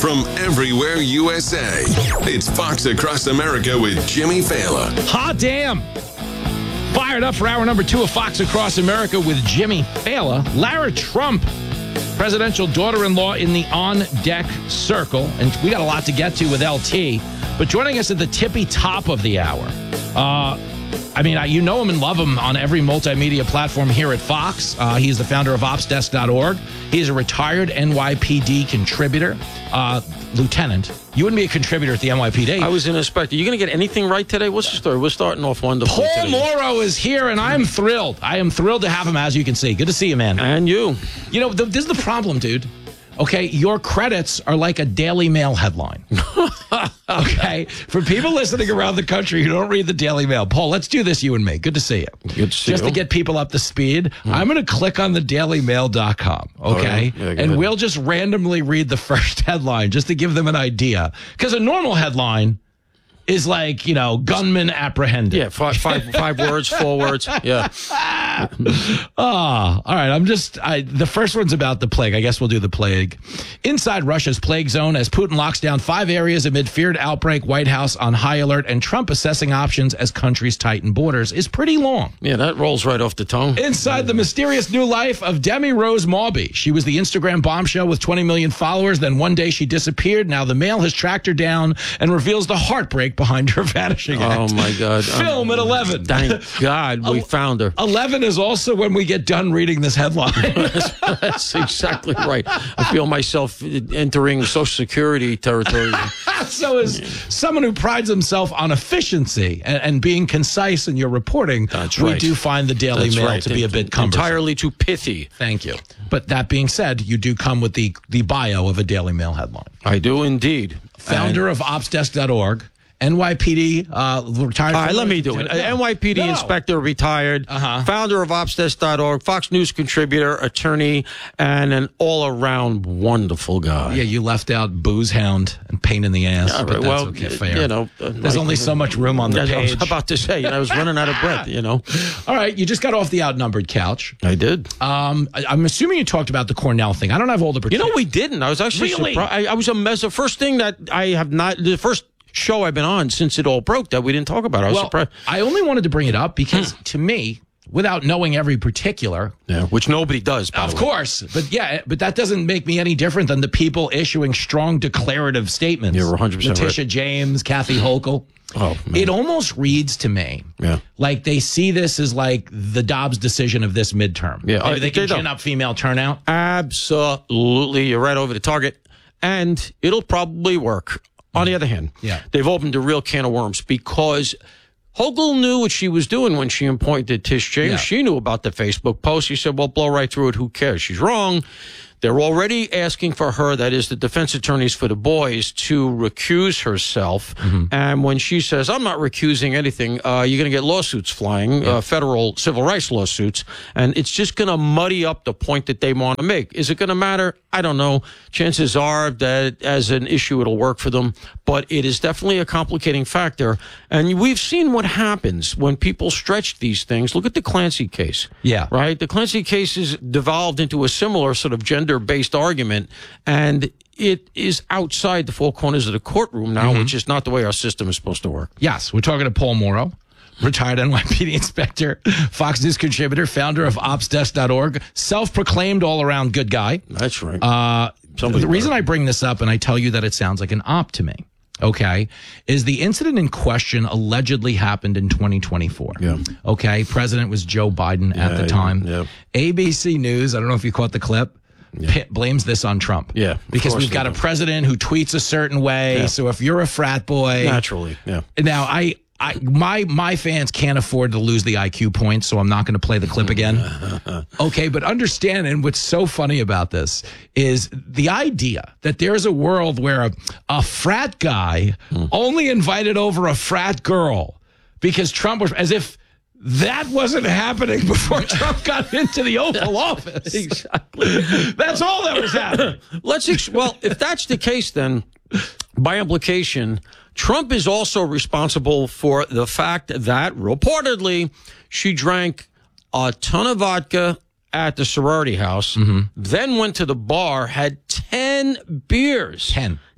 from everywhere USA. It's Fox Across America with Jimmy Fallon. Hot damn. Fired up for hour number 2 of Fox Across America with Jimmy Fallon. Lara Trump, presidential daughter-in-law in the on-deck circle. And we got a lot to get to with LT. But joining us at the tippy top of the hour, you know him and love him on every multimedia platform here at Fox. He's the founder of OpsDesk.org. He's a retired NYPD contributor, lieutenant. You wouldn't be a contributor at the NYPD. I was an inspector. You going to get anything right today? What's the story? We're starting off wonderfully Paul today. Mauro is here, and I'm thrilled. I am thrilled to have him, as you can see. Good to see you, man. And you. You know, this is the problem, dude. Okay, your credits are like a Daily Mail headline. Okay, for people listening around the country who don't read the Daily Mail, Paul, let's do this, you and me. Good to see you. Good to see Just you. to get people up to speed, I'm going to click on the dailymail.com, okay? Yeah, and we'll just randomly read the first headline just to give them an idea. Because a normal headline is like, you know, gunman apprehended. Yeah, five words, 4 words. Yeah. All right. The first one's about the plague. I guess we'll do the plague. Inside Russia's plague zone as Putin locks down 5 areas amid feared outbreak, White House on high alert, and Trump assessing options as countries tighten borders is pretty long. Yeah, that rolls right off the tongue. Inside the mysterious new life of Demi Rose Maubey. She was the Instagram bombshell with 20 million followers. Then one day she disappeared. Now the Mail has tracked her down and reveals the heartbreak behind her vanishing act. Oh, my God. Film at 11. Thank God we found her. 11 is also when we get done reading this headline. That's exactly right. I feel myself entering Social Security territory. So as someone who prides himself on efficiency and being concise in your reporting, we do find the Daily Mail to be a bit cumbersome. Entirely too pithy. Thank you. But that being said, you do come with the bio of a Daily Mail headline. I do indeed. Founder of OpsDesk.org. NYPD retired. All right, let me do it. NYPD inspector, retired, founder of OpsDesk.org, Fox News contributor, attorney, and an all-around wonderful guy. Yeah, you left out booze hound and pain in the ass, but that's okay, fair. You know, there's only so much room on the page. I was about to say, I was running out of breath, you know. All right, you just got off the outnumbered couch. I did. I'm assuming you talked about the Cornell thing. I don't have all the particulars. You know, we didn't. I was actually surprised. I was a mess. The first thing that I have not, the first show I've been on since it all broke that we didn't talk about. I was surprised. I only wanted to bring it up because to me, without knowing every particular, which nobody does, by the way. Of course, but that doesn't make me any different than the people issuing strong declarative statements. You're 100% Letitia James, Kathy Hochul. Oh, man. It almost reads to me like they see this as like the Dobbs decision of this midterm. Yeah, maybe they can gin up female turnout. Absolutely, you're right over the target, and it'll probably work. On the other hand, they've opened a real can of worms because Hochul knew what she was doing when she appointed Tish James. She knew about the Facebook post. She said, well, blow right through it. Who cares? She's wrong. They're already asking for her, that is the defense attorneys for the boys, to recuse herself. And when she says, I'm not recusing anything, you're going to get lawsuits flying, federal civil rights lawsuits. And it's just going to muddy up the point that they want to make. Is it going to matter? I don't know. Chances are that as an issue, it'll work for them. But it is definitely a complicating factor. And we've seen what happens when people stretch these things. Look at the Clancy case. Yeah. Right? The Clancy case is devolved into a similar sort of gender-based argument, and it is outside the four corners of the courtroom now, which is not the way our system is supposed to work. Yes, we're talking to Paul Mauro, retired NYPD inspector, Fox News contributor, founder of OpsDesk.org, self-proclaimed all-around good guy. That's right. The reason I bring this up, and I tell you that it sounds like an op to me, is the incident in question allegedly happened in 2024. Okay, president was Joe Biden at the time. ABC News, I don't know if you caught the clip, blames this on Trump. Because we've got a president who tweets a certain way. So if you're a frat boy, naturally. Now my fans can't afford to lose the IQ points, so I'm not going to play the clip again. Okay, but understand, and what's so funny about this is the idea that there's a world where a frat guy only invited over a frat girl because Trump was, as if that wasn't happening before Trump got into the Oval Office. Exactly. That's all that was happening. Well, if that's the case, then by implication, Trump is also responsible for the fact that reportedly she drank a ton of vodka at the sorority house, then went to the bar, had 10 beers.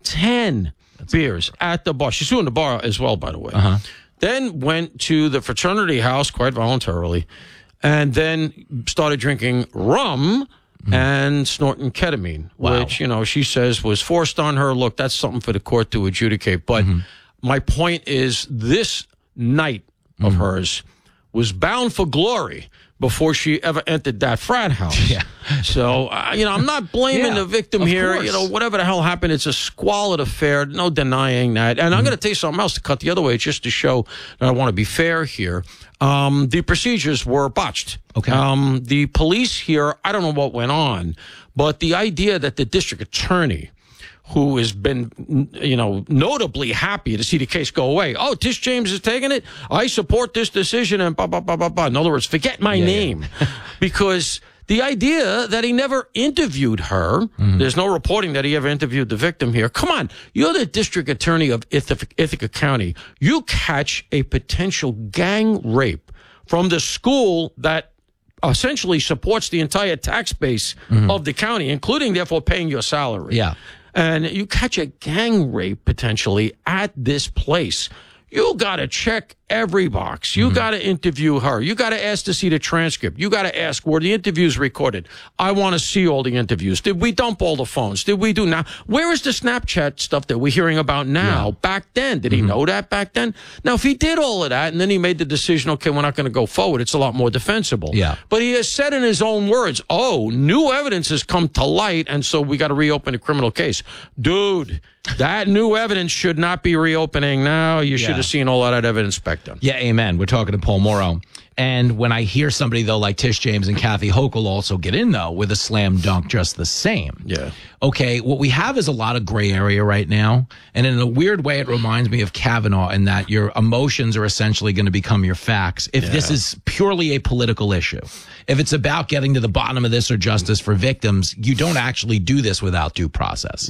10 beers at the bar. She's doing the bar as well, by the way. Then went to the fraternity house quite voluntarily, and then started drinking rum and snorting ketamine, which, you know, she says was forced on her. Look, that's something for the court to adjudicate. But my point is, this night of hers was bound for glory before she ever entered that frat house. Yeah. So, you know, I'm not blaming the victim here. Course. You know, whatever the hell happened, it's a squalid affair. No denying that. And I'm going to tell you something else to cut the other way, just to show that I want to be fair here. The procedures were botched. Okay. The police here, I don't know what went on, but the idea that the district attorney, who has been, you know, notably happy to see the case go away. Oh, Tish James is taking it. I support this decision and blah, blah, blah, blah, blah. In other words, forget my name. Because the idea that he never interviewed her, there's no reporting that he ever interviewed the victim here. Come on, you're the district attorney of Ithaca County. You catch a potential gang rape from the school that essentially supports the entire tax base of the county, including, therefore, paying your salary. Yeah. And you catch a gang rape potentially at this place. You got to check every box. You got to interview her. You got to ask to see the transcript. You got to ask, were the interviews recorded? I want to see all the interviews. Did we dump all the phones? Did we do now? Where is the Snapchat stuff that we're hearing about now? Yeah. Back then, did he know that back then? Now, if he did all of that and then he made the decision, okay, we're not going to go forward, it's a lot more defensible. Yeah. But he has said in his own words, oh, new evidence has come to light, and so we got to reopen a criminal case. Dude, that new evidence should not be reopening now. You should have seen all of that evidence back then. Yeah, amen. We're talking to Paul Morrow. And when I hear somebody, though, like Tish James and Kathy Hochul also get in, though, with a slam dunk just the same. Yeah. Okay, what we have is a lot of gray area right now. And in a weird way, it reminds me of Kavanaugh in that your emotions are essentially going to become your facts if this is purely a political issue. If it's about getting to the bottom of this or justice for victims, you don't actually do this without due process.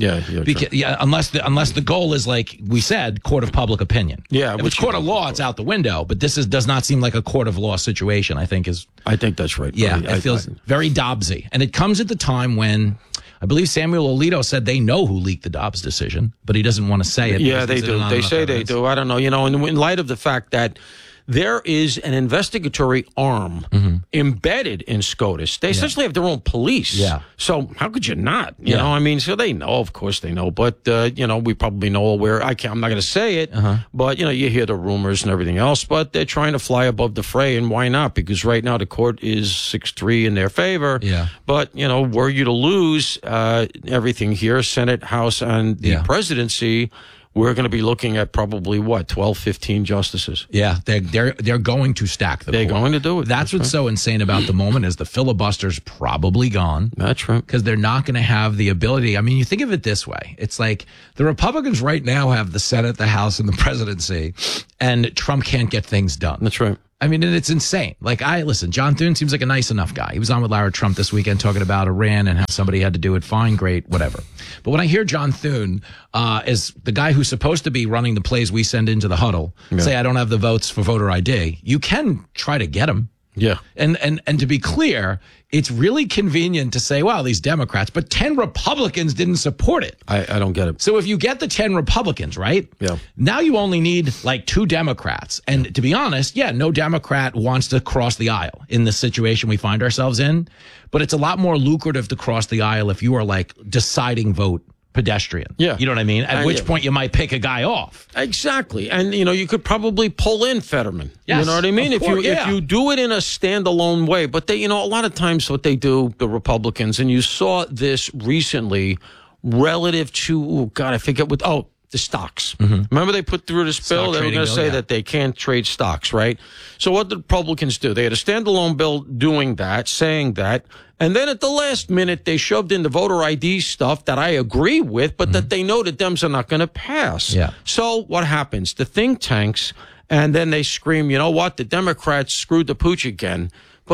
Unless the goal is, like we said, court of public opinion. Yeah. If it's court of law, it's out the window. But this does not seem like a court of law situation, I think that's right. Yeah, it feels very Dobbsy. And it comes at the time when I believe Samuel Alito said they know who leaked the Dobbs decision, but he doesn't want to say it. Yeah, they do. They say they do. I don't know. You know, in light of the fact that there is an investigatory arm embedded in SCOTUS. They essentially have their own police. Yeah. So how could you not? You know, I mean, so they know, of course they know, but, you know, we probably know where I'm not going to say it, but, you know, you hear the rumors and everything else, but they're trying to fly above the fray, and why not? Because right now the court is 6-3 in their favor. Yeah. But, you know, were you to lose everything here, Senate, House, and the presidency, we're going to be looking at probably, 12, 15 justices. Yeah, they're going to stack the court. They're going to do it. That's what's so insane about the moment is the filibuster's probably gone. That's right. Because they're not going to have the ability. I mean, you think of it this way. It's like the Republicans right now have the Senate, the House, and the presidency, and Trump can't get things done. That's right. I mean, and it's insane. Like, listen, John Thune seems like a nice enough guy. He was on with Lara Trump this weekend talking about Iran and how somebody had to do it. Fine, great, whatever. But when I hear John Thune, as the guy who's supposed to be running the plays we send into the huddle, say, I don't have the votes for voter ID, you can try to get him. Yeah. And to be clear, it's really convenient to say, well, these Democrats, but 10 Republicans didn't support it. I don't get it. So if you get the 10 Republicans, right? Yeah. Now you only need like 2 Democrats. And to be honest, no Democrat wants to cross the aisle in the situation we find ourselves in. But it's a lot more lucrative to cross the aisle if you are like deciding vote pedestrian. Yeah. You know what I mean? At which point you might pick a guy off. Exactly. And, you know, you could probably pull in Fetterman. Yes, you know what I mean? If you do it in a standalone way. But they, you know, a lot of times what they do, the Republicans, and you saw this recently relative to, I forget what, the stocks. Remember they put through this bill? They were going to say that they can't trade stocks, right? So what did the Republicans do? They had a standalone bill doing that, saying that. And then at the last minute, they shoved in the voter ID stuff that I agree with, but that they know the Dems are not going to pass. Yeah. So what happens? The think tanks, and then they scream, you know what? The Democrats screwed the pooch again. But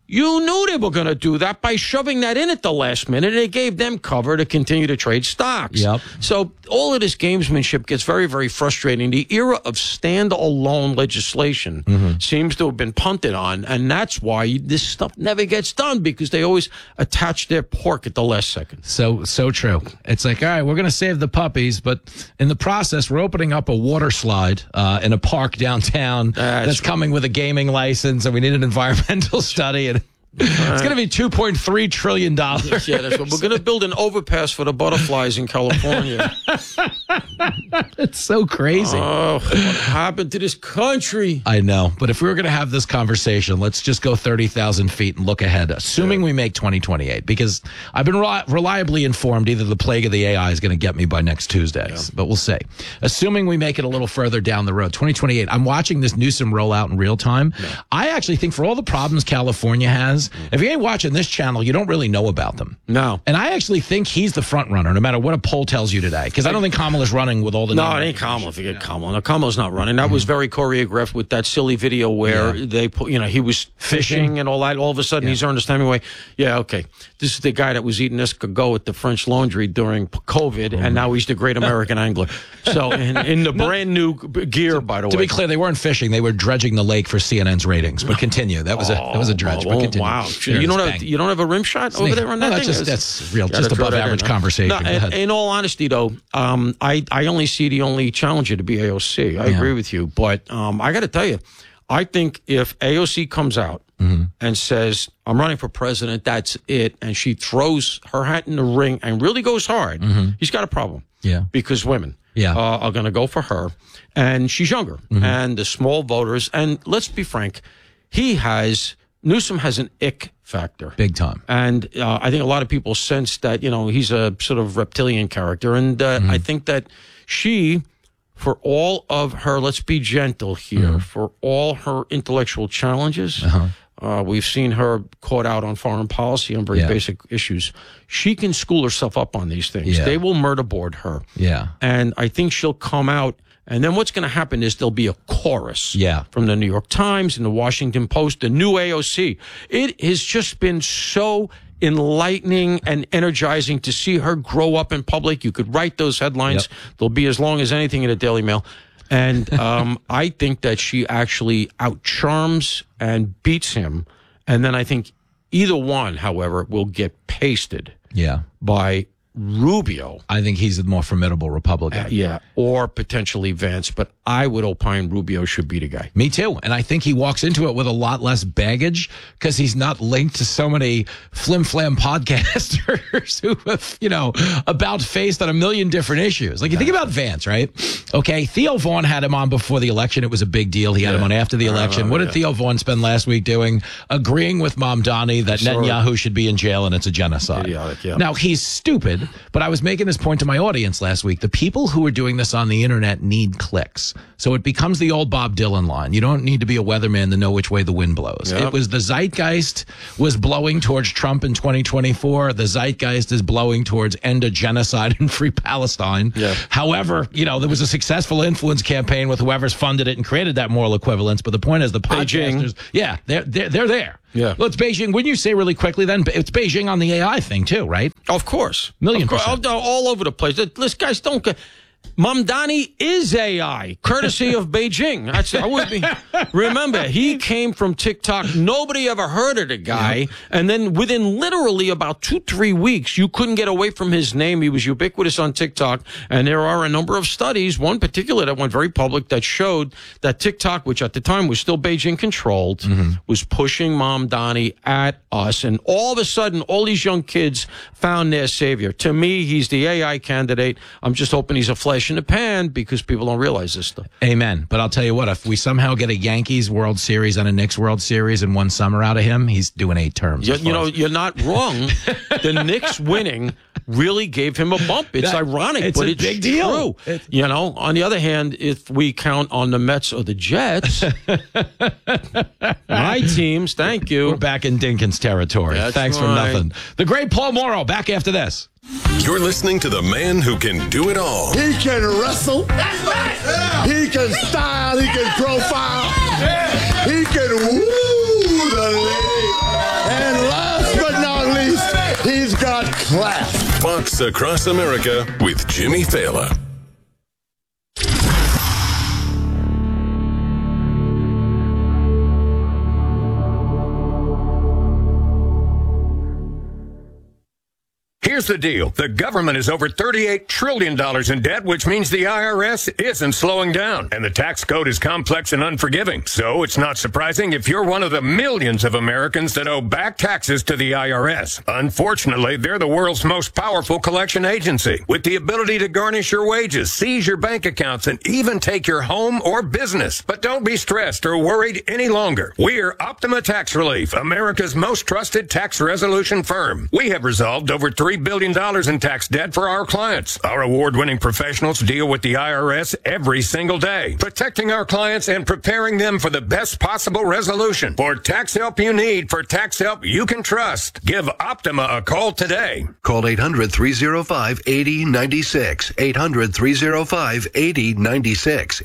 You knew they were going to do that by shoving that in at the last minute. It gave them cover to continue to trade stocks. Yep. So all of this gamesmanship gets very, very frustrating. The era of stand-alone legislation seems to have been punted on, and that's why this stuff never gets done, because they always attach their pork at the last second. So true. It's like, all right, we're going to save the puppies, but in the process, we're opening up a water slide in a park downtown that's coming with a gaming license, and we need an environmental study, and it's going to be $2.3 trillion. Yeah, that's what we're going to build an overpass for the butterflies in California. It's so crazy. Oh, what happened to this country? I know, but if we were going to have this conversation, let's just go 30,000 feet and look ahead, assuming we make 2028, because I've been reliably informed either the plague of the AI is going to get me by next Tuesday, but we'll see. Assuming we make it a little further down the road, 2028, I'm watching this Newsom rollout in real time. Yeah. I actually think for all the problems California has, if you ain't watching this channel, you don't really know about them. No. And I actually think he's the front runner, no matter what a poll tells you today, because I don't think Kamala's running with all the numbers. No, it ain't Kamala. Forget Kamala. No, Kamala's not running. That was very choreographed with that silly video where they put, he was fishing and all that. All of a sudden, he's Ernest Hemingway. Yeah, okay. This is the guy that was eating escargot at the French Laundry during COVID, and now he's the great American angler. So, in the brand new gear, by the way. To be clear, they weren't fishing. They were dredging the lake for CNN's ratings. But continue. That was a dredge. But continue. Wow. You don't have a rim shot over there on that thing? That's real. Just above average conversation. No, in all honesty, though, I only see the only challenger to be AOC. I agree with you. But I got to tell you, I think if AOC comes out and says, I'm running for president, that's it, and she throws her hat in the ring and really goes hard, he's got a problem. Yeah. Because women are going to go for her. And she's younger. And the small voters, and let's be frank, Newsom has an ick factor. Big time. And I think a lot of people sense that, he's a sort of reptilian character. And I think that she, for all of her, let's be gentle here, for all her intellectual challenges, we've seen her caught out on foreign policy on very basic issues. She can school herself up on these things. They will murder board her. Yeah. And I think she'll come out. And then what's going to happen is there'll be a chorus from the New York Times and the Washington Post, the new AOC. It has just been so enlightening and energizing to see her grow up in public. You could write those headlines. They'll be as long as anything in the Daily Mail. And I think that she actually outcharms and beats him. And then I think either one, however, will get pasted by Rubio. I think he's a more formidable Republican. Or potentially Vance, but I would opine Rubio should be the guy. Me too. And I think he walks into it with a lot less baggage because he's not linked to so many flim-flam podcasters who have, about faced on a million different issues. Like you think about Vance, right? Okay, Theo Vaughn had him on before the election. It was a big deal. He had him on after the election. What did Theo Vaughn spend last week doing? Agreeing with Mamdani that Netanyahu should be in jail and it's a genocide. Idiotic, Now, he's stupid, but I was making this point to my audience last week. The people who are doing this on the internet need clicks. So it becomes the old Bob Dylan line. You don't need to be a weatherman to know which way the wind blows. It was the zeitgeist was blowing towards Trump in 2024. The zeitgeist is blowing towards end of genocide and free Palestine. However, there was a successful influence campaign with whoever's funded it and created that moral equivalence. But the point is the podcasters, they're there. Yeah. Well, it's Beijing. Wouldn't you say really quickly then, it's Beijing on the AI thing too, right? Of course. %. All over the place. Listen, guys, don't get... Mamdani is AI, courtesy of Beijing. Remember, he came from TikTok. Nobody ever heard of the guy. And then within literally about 2-3 weeks, you couldn't get away from his name. He was ubiquitous on TikTok. And there are a number of studies, one particular that went very public, that showed that TikTok, which at the time was still Beijing controlled, was pushing Mamdani at us. And all of a sudden, all these young kids found their savior. To me, he's the AI candidate. I'm just hoping he's a flash in the pan because people don't realize this stuff. Amen. But I'll tell you what, if we somehow get a Yankees World Series and a Knicks World Series in one summer out of him, he's doing 8 terms. You're not wrong. The Knicks winning really gave him a bump. It's ironic, but it's big deal. True. On the other hand, if we count on the Mets or the Jets, my teams, thank you. We're back in Dinkins territory. Thanks for nothing. The great Paul Morrow, back after this. You're listening to the man who can do it all. He can wrestle. That's right. He can style. He can profile. He can woo the lady. And last but not least, he's got class. Fox Across America with Jimmy Failla. Here's the deal. The government is over $38 trillion in debt, which means the IRS isn't slowing down. And the tax code is complex and unforgiving. So it's not surprising if you're one of the millions of Americans that owe back taxes to the IRS. Unfortunately, they're the world's most powerful collection agency, with the ability to garnish your wages, seize your bank accounts, and even take your home or business. But don't be stressed or worried any longer. We're Optima Tax Relief, America's most trusted tax resolution firm. We have resolved over $3 billion in tax debt for our clients. Our award-winning professionals deal with the IRS every single day, protecting our clients and preparing them for the best possible resolution. For tax help you need, for tax help you can trust, give Optima a call today. Call 800-305-8096. 800-305-8096.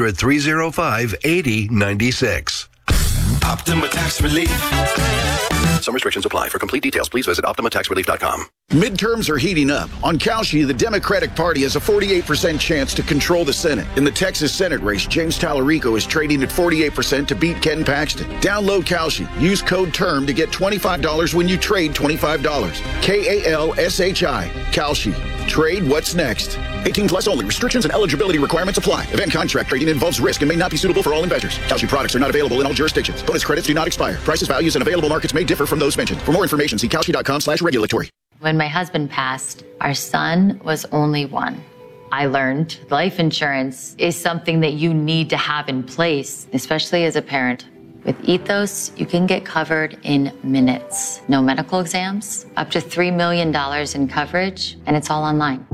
800-305-8096. Optima Tax Relief. Some restrictions apply. For complete details, please visit OptimaTaxRelief.com. Midterms are heating up. On Kalshi, the Democratic Party has a 48% chance to control the Senate. In the Texas Senate race, James Tallarico is trading at 48% to beat Ken Paxton. Download Kalshi. Use code TERM to get $25 when you trade $25. KALSHI. Kalshi. Trade what's next. 18 plus only. Restrictions and eligibility requirements apply. Event contract trading involves risk and may not be suitable for all investors. Kalshi products are not available in all jurisdictions. Bonus credits do not expire. Prices, values, and available markets may differ from those mentioned. For more information, see Kalshi.com/regulatory. When my husband passed, our son was only one. I learned life insurance is something that you need to have in place, especially as a parent. With Ethos, you can get covered in minutes. No medical exams, up to $3 million in coverage, and it's all online.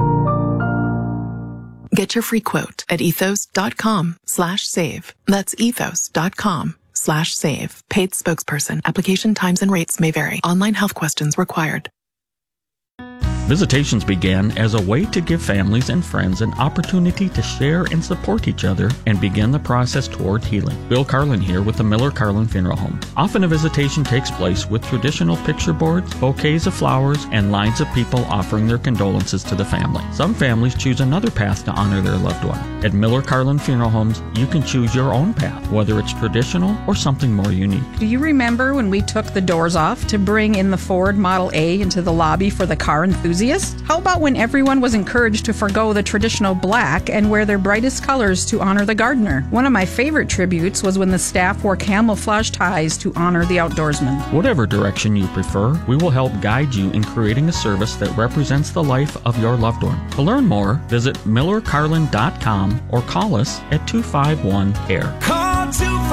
Get your free quote at ethos.com/save. That's ethos.com/save. Paid spokesperson. Application times and rates may vary. Online health questions required. Visitations began as a way to give families and friends an opportunity to share and support each other and begin the process toward healing. Bill Carlin here with the Miller Carlin Funeral Home. Often a visitation takes place with traditional picture boards, bouquets of flowers, and lines of people offering their condolences to the family. Some families choose another path to honor their loved one. At Miller Carlin Funeral Homes, you can choose your own path, whether it's traditional or something more unique. Do you remember when we took the doors off to bring in the Ford Model A into the lobby for the car enthusiast? How about when everyone was encouraged to forgo the traditional black and wear their brightest colors to honor the gardener? One of my favorite tributes was when the staff wore camouflage ties to honor the outdoorsman. Whatever direction you prefer, we will help guide you in creating a service that represents the life of your loved one. To learn more, visit MillerCarlin.com or call us at 251-CARE. Call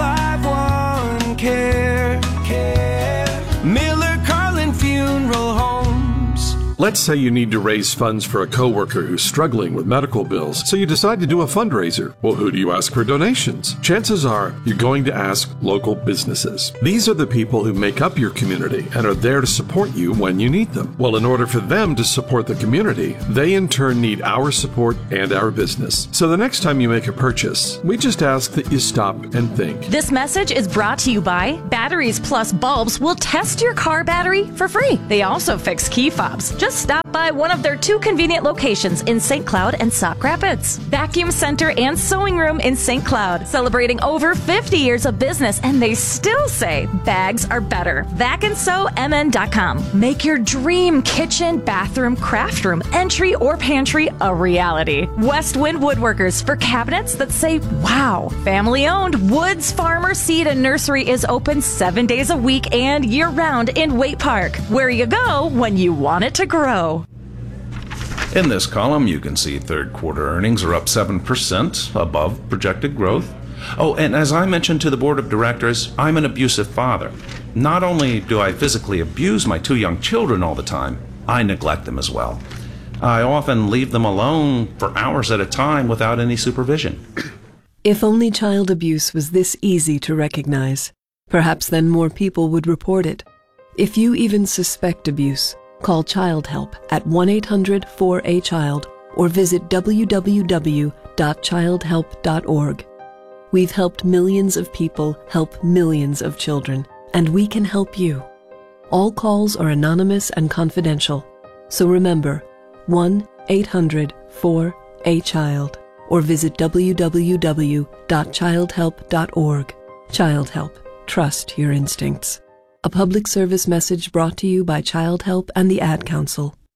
251-CARE. Miller Carlin Funeral Home. Let's say you need to raise funds for a coworker who's struggling with medical bills, so you decide to do a fundraiser. Well, who do you ask for donations? Chances are you're going to ask local businesses. These are the people who make up your community and are there to support you when you need them. Well, in order for them to support the community, they in turn need our support and our business. So the next time you make a purchase, we just ask that you stop and think. This message is brought to you by Batteries Plus Bulbs will test your car battery for free. They also fix key fobs. Just stop by one of their 2 convenient locations in St. Cloud and Sauk Rapids. Vacuum Center and Sewing Room in St. Cloud, celebrating over 50 years of business, and they still say bags are better. VacandSewMN.com. Make your dream kitchen, bathroom, craft room, entry, or pantry a reality. Westwind Woodworkers for cabinets that say wow. Family owned Woods Farmer Seed and Nursery is open 7 days a week and year round in Waite Park, where you go when you want it to grow. In this column, you can see third quarter earnings are up 7% above projected growth. Oh, and as I mentioned to the board of directors, I'm an abusive father. Not only do I physically abuse my 2 young children all the time, I neglect them as well. I often leave them alone for hours at a time without any supervision. If only child abuse was this easy to recognize, perhaps then more people would report it. If you even suspect abuse, call Child Help at 1-800-4A-CHILD or visit www.childhelp.org. We've helped millions of people help millions of children, and we can help you. All calls are anonymous and confidential. So remember, 1-800-4-A-CHILD or visit www.childhelp.org. Child Help. Trust your instincts. A public service message brought to you by Child Help and the Ad Council.